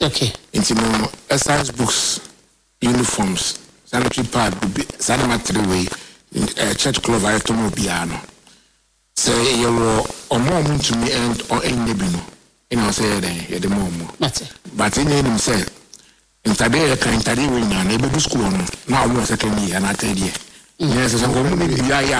Okay. Into no exercise books, uniforms, sanitary pad, sanitary way, church clothes, I told me piano. Say you were or more to me and or any nebino. And I say the mom. But in him said, in today, I can't tell you in a neighborhood school. Now I'm second year and I tell you. Yes, I'm going to be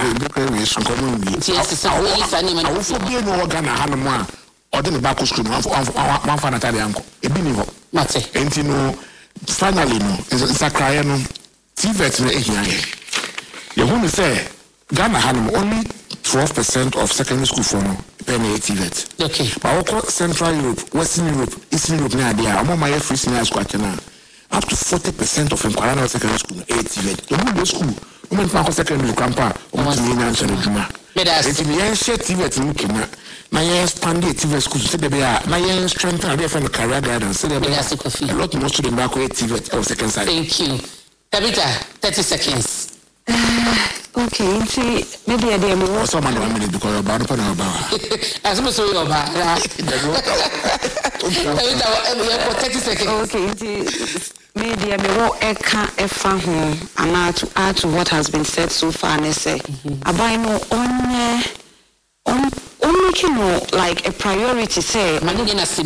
I will forgive no organ Hanama or the back of school. One fan at the uncle. A binivo. And you know, finally, no, it's a crying TVET. You want to say Ghana Hanam only 12% of secondary school for no penny TVET. Okay. But Central Europe, Western Europe, Eastern Europe, near there, I'm on my free senior school up to 40% of Inquiry secondary school, TVET. The whole school. Women for secondary grandpa, or to me answer the Juma. It's in the ancient TVET in Kenya. My expanded TV school, said they are my strength and different career guidance. Said they are a lot more to the back way TVET or second side. Thank you. Tabitha, 30 seconds. Okay, maybe I did more. Someone minute because you're about to put about. As much as you're about 30 seconds. Okay, maybe I may walk a home and to add to what has been said so far. And I say, I know on making like a priority. Say, yes,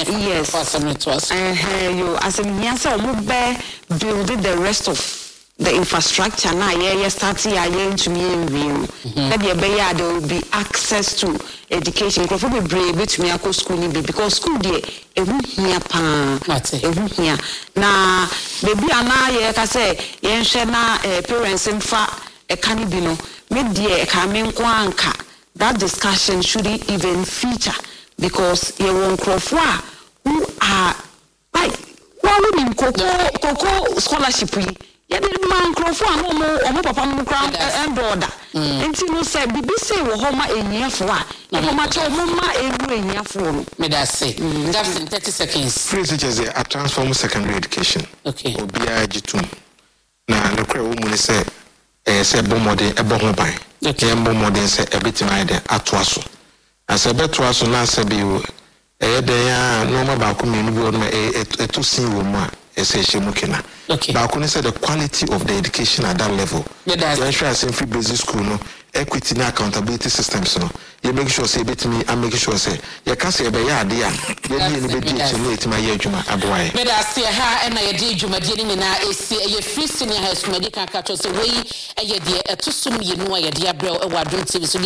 you as a minister, building the rest of the infrastructure now, starting to me in view. There will be access to education. Because we brave it me go school because school day here here. Now baby ana say parents fa e kanibino me die coming kwanka. That discussion shouldn't even feature because you won't who are like women cocoa scholarship. Yeah, the man crofo no papa no crown and border. And you say bibi say wo homa ehia fo a. E homa che omma enu ehia fo no. Me da say. Just in 30 seconds. Free teachers are transform secondary education. Okay. Obia jitum. Na no kra wo mu say say bomode e bo ho ban. Okay. Bomode say e betima de atoaso. As e betoaso na say bi wo den ya no ma ba ko me bi wo no eto sin wo mu a Mukina. Okay. But I say the quality of the education at that level. You ensure as free basic school, no equity and accountability systems. No, you make sure say bit me and make sure say you can't say be idea. You need to be to my year juma aboy. But I say ha and I did juma dealing na a free senior high school medical catch us away a year to sum you know a dear bro or